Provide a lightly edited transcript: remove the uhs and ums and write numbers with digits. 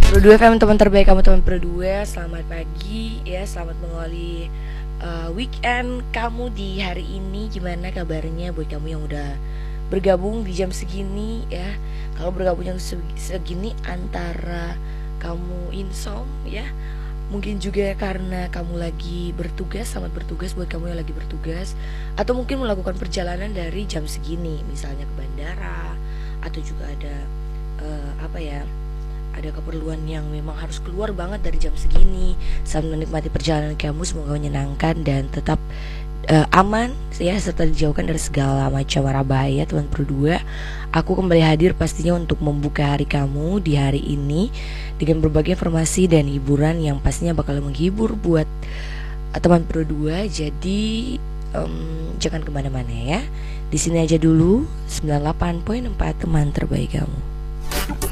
Pro 2 FM, teman terbaik kamu, teman Pro 2. Selamat pagi ya, selamat mengawali weekend kamu di hari ini. Gimana kabarnya buat kamu yang udah bergabung di jam segini ya? Kalau bergabung jam segini antara kamu insom ya, mungkin juga karena kamu lagi bertugas. Selamat bertugas buat kamu yang lagi bertugas, atau mungkin melakukan perjalanan dari jam segini, misalnya ke bandara, atau juga ada ada keperluan yang memang harus keluar banget dari jam segini. Sambil menikmati perjalanan kamu, semoga menyenangkan dan tetap aman ya, serta dijauhkan dari segala macam mara bahaya, teman Pro 2. Aku kembali hadir pastinya untuk membuka hari kamu di hari ini dengan berbagai informasi dan hiburan yang pastinya bakal menghibur buat teman Pro 2. Jadi jangan kemana-mana ya. Di sini aja dulu, 98.4 teman terbaik kamu.